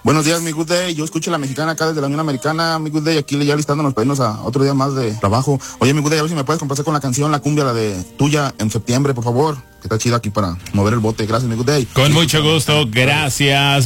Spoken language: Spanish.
Buenos días, mi good day. Yo escucho la mexicana acá desde la Unión Americana, mi good day, aquí ya listándonos para irnos a otro día más de trabajo. Oye, mi good day, a ver si me puedes complacer con la canción, la cumbia, la de tuya en septiembre, por favor, que está chida aquí para mover el bote. Gracias, mi good day. Con mucho gusto, gracias.